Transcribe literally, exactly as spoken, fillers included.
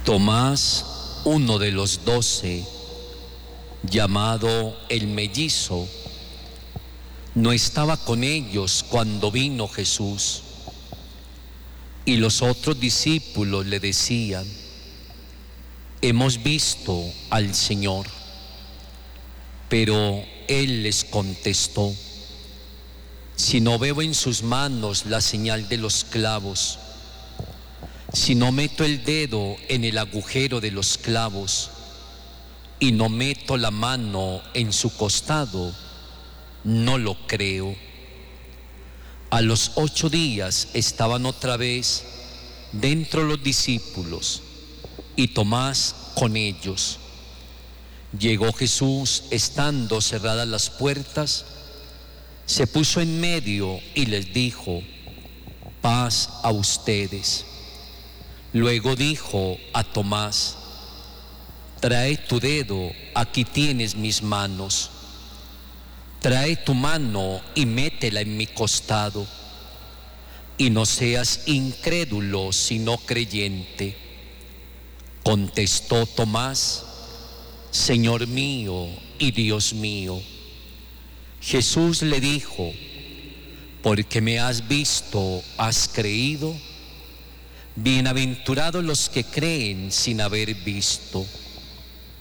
Tomás, uno de los doce, llamado el mellizo, no estaba con ellos cuando vino Jesús. Y los otros discípulos le decían: hemos visto al Señor. Pero él les contestó: si no veo en sus manos la señal de los clavos, si no meto el dedo en el agujero de los clavos y no meto la mano en su costado, no lo creo. A los ocho días estaban otra vez dentro los discípulos y Tomás con ellos. Llegó Jesús estando cerradas las puertas, se puso en medio y les dijo: paz a ustedes. Luego dijo a Tomás: trae tu dedo, aquí tienes mis manos. Trae tu mano y métela en mi costado. Y no seas incrédulo, sino creyente. Contestó Tomás: Señor mío y Dios mío. Jesús le dijo: porque me has visto, has creído. Bienaventurados los que creen sin haber visto.